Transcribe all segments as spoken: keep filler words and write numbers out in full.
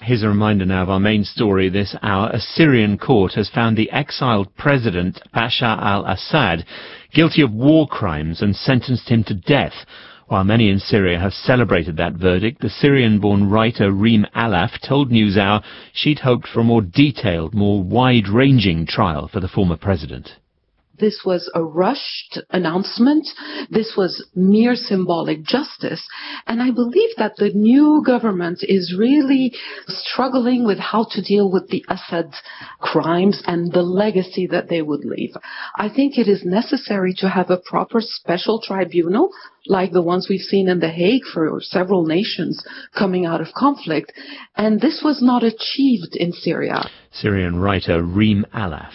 Here's a reminder now of our main story this hour. A Syrian court has found the exiled president Bashar al-Assad guilty of war crimes and sentenced him to death. While many in Syria have celebrated that verdict, the Syrian-born writer Reem Alaf told NewsHour she'd hoped for a more detailed, more wide-ranging trial for the former president. This was a rushed announcement. This was mere symbolic justice. And I believe that the new government is really struggling with how to deal with the Assad crimes and the legacy that they would leave. I think it is necessary to have a proper special tribunal like the ones we've seen in The Hague for several nations coming out of conflict. And this was not achieved in Syria. Syrian writer Reem Alaf.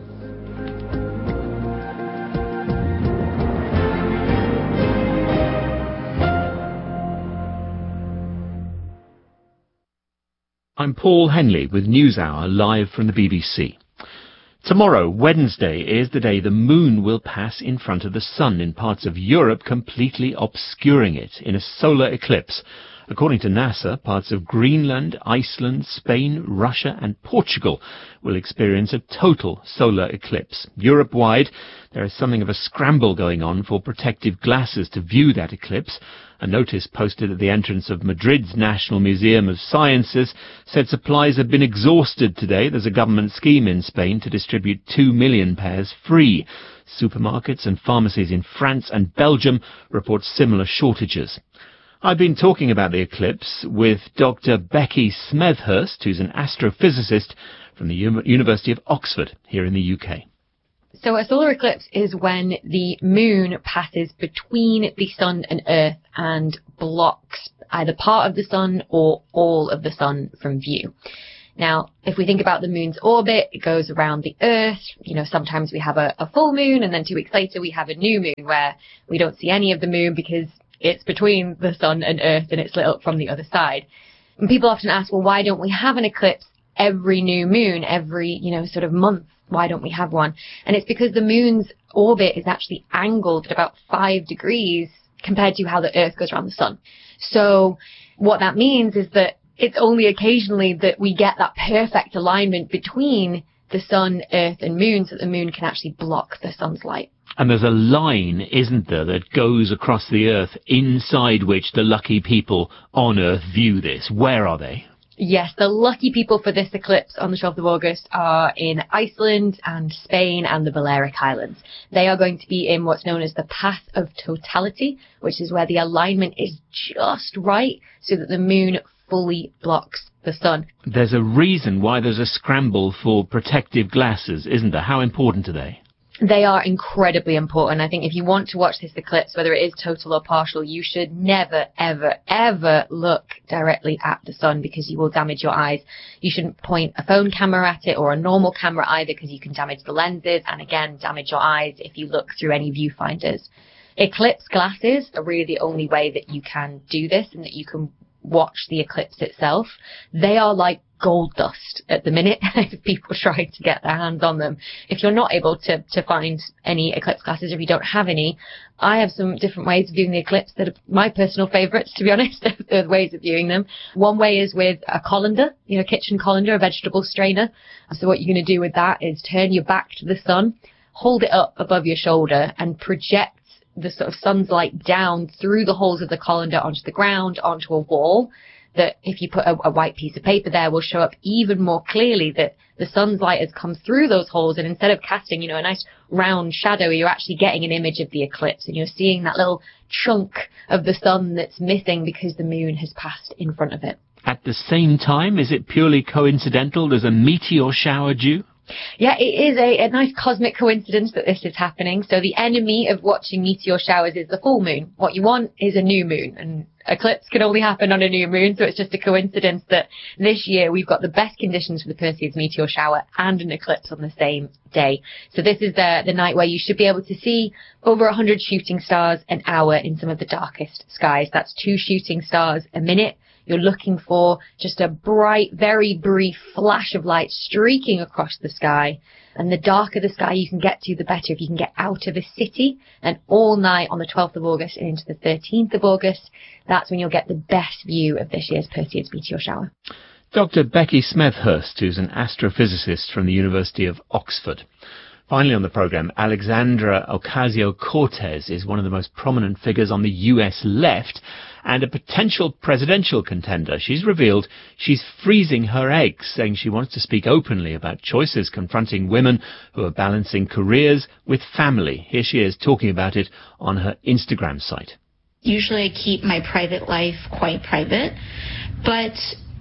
I'm Paul Henley with NewsHour live from the B B C. Tomorrow, Wednesday, is the day the moon will pass in front of the sun in parts of Europe, completely obscuring it in a solar eclipse. According to NASA, parts of Greenland, Iceland, Spain, Russia and Portugal will experience a total solar eclipse. Europe-wide, there is something of a scramble going on for protective glasses to view that eclipse. A notice posted at the entrance of Madrid's National Museum of Sciences said supplies have been exhausted today. There's a government scheme in Spain to distribute two million pairs free. Supermarkets and pharmacies in France and Belgium report similar shortages. I've been talking about the eclipse with Doctor Becky Smethurst, who's an astrophysicist from the U- University of Oxford here in the U K. So a solar eclipse is when the moon passes between the sun and Earth and blocks either part of the sun or all of the sun from view. Now, if we think about the moon's orbit, it goes around the Earth. You know, sometimes we have a, a full moon, and then two weeks later we have a new moon where we don't see any of the moon because it's between the sun and Earth and it's lit up from the other side. And people often ask, well, why don't we have an eclipse every new moon, every, you know, sort of month? Why don't we have one? And it's because the moon's orbit is actually angled at about five degrees compared to how the Earth goes around the sun. So what that means is that it's only occasionally that we get that perfect alignment between the sun, Earth and moon so that the moon can actually block the sun's light. And there's a line, isn't there, that goes across the Earth inside which the lucky people on Earth view this. Where are they? Yes, the lucky people for this eclipse on the twelfth of August are in Iceland and Spain and the Balearic Islands. They are going to be in what's known as the path of totality, which is where the alignment is just right so that the moon fully blocks the sun. There's a reason why there's a scramble for protective glasses, isn't there? How important are they? They are incredibly important. I think if you want to watch this eclipse, whether it is total or partial, you should never, ever, ever look directly at the sun because you will damage your eyes. You shouldn't point a phone camera at it or a normal camera either because you can damage the lenses and, again, damage your eyes if you look through any viewfinders. Eclipse glasses are really the only way that you can do this and that you can watch the eclipse itself. They are like gold dust at the minute if people try to get their hands on them. If you're not able to, to find any eclipse glasses, if you don't have any, I have some different ways of viewing the eclipse that are my personal favourites, to be honest, the ways of viewing them. One way is with a colander, you know, kitchen colander, a vegetable strainer. So what you're going to do with that is turn your back to the sun, hold it up above your shoulder and project the sort of sun's light down through the holes of the colander onto the ground, onto a wall, that if you put a, a white piece of paper there will show up even more clearly that the sun's light has come through those holes, and instead of casting, you know, a nice round shadow, you're actually getting an image of the eclipse and you're seeing that little chunk of the sun that's missing because the moon has passed in front of it. At the same time, is it purely coincidental? There's a meteor shower due? Yeah, it is a, a nice cosmic coincidence that this is happening. So the enemy of watching meteor showers is the full moon. What you want is a new moon, and eclipse can only happen on a new moon, so it's just a coincidence that this year we've got the best conditions for the Perseus meteor shower and an eclipse on the same day. So this is the, the night where you should be able to see over one hundred shooting stars an hour in some of the darkest skies. That's two shooting stars a minute. You're looking for just a bright, very brief flash of light streaking across the sky. And the darker the sky you can get to, the better. If you can get out of a city and all night on the twelfth of August and into the thirteenth of August, that's when you'll get the best view of this year's Perseus meteor shower. Doctor Becky Smethurst, who's an astrophysicist from the University of Oxford. Finally on the programme, Alexandra Ocasio-Cortez is one of the most prominent figures on the U S left and a potential presidential contender. She's revealed she's freezing her eggs, saying she wants to speak openly about choices confronting women who are balancing careers with family. Here she is talking about it on her Instagram site. Usually I keep my private life quite private, but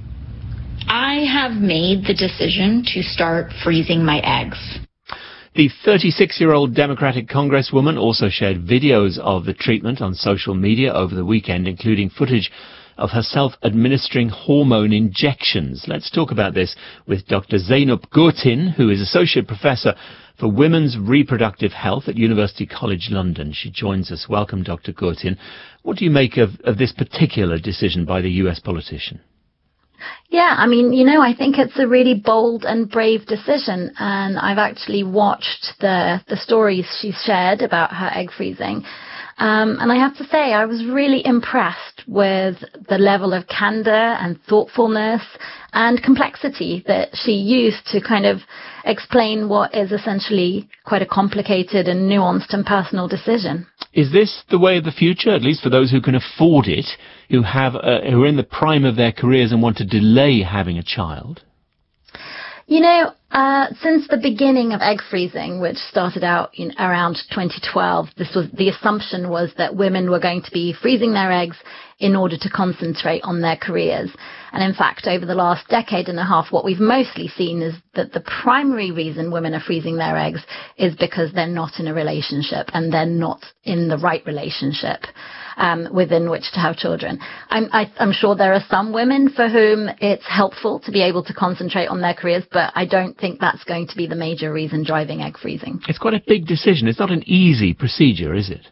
I have made the decision to start freezing my eggs. The thirty-six-year-old Democratic Congresswoman also shared videos of the treatment on social media over the weekend, including footage of herself administering hormone injections. Let's talk about this with Doctor Zeynep Gurtin, who is Associate Professor for Women's Reproductive Health at University College London. She joins us. Welcome, Doctor Gurtin. What do you make of, of this particular decision by the U S politician? Yeah, I mean, you know, I think it's a really bold and brave decision, and I've actually watched the the stories she's shared about her egg freezing. Um, and I have to say, I was really impressed with the level of candor and thoughtfulness and complexity that she used to kind of explain what is essentially quite a complicated and nuanced and personal decision. Is this the way of the future, at least for those who can afford it, who have uh, who are in the prime of their careers and want to delay having a child? You know, uh, since the beginning of egg freezing, which started out in around twenty twelve, this was the assumption was that women were going to be freezing their eggs in order to concentrate on their careers. And in fact, over the last decade and a half, what we've mostly seen is that the primary reason women are freezing their eggs is because they're not in a relationship and they're not in the right relationship um, within which to have children. I'm, I, I'm sure there are some women for whom it's helpful to be able to concentrate on their careers, but I don't think that's going to be the major reason driving egg freezing. It's quite a big decision. It's not an easy procedure, is it?